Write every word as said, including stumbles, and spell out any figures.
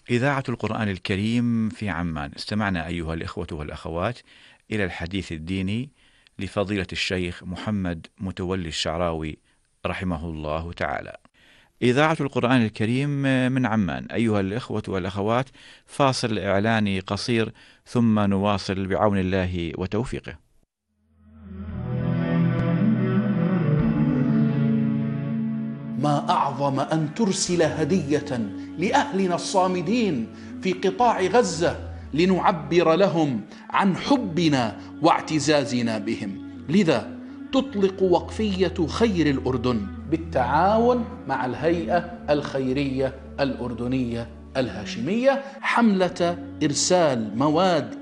إذاعة القرآن الكريم في عمان. استمعنا أيها الإخوة والأخوات إلى الحديث الديني لفضيلة الشيخ محمد متولي الشعراوي رحمه الله تعالى. إذاعة القرآن الكريم من عمان. أيها الإخوة والأخوات، فاصل إعلاني قصير ثم نواصل بعون الله وتوفيقه. ما أعظم أن ترسل هدية لأهلنا الصامدين في قطاع غزة لنعبر لهم عن حبنا واعتزازنا بهم. لذا تطلق وقفية خير الأردن بالتعاون مع الهيئة الخيرية الأردنية الهاشمية حملة إرسال مواد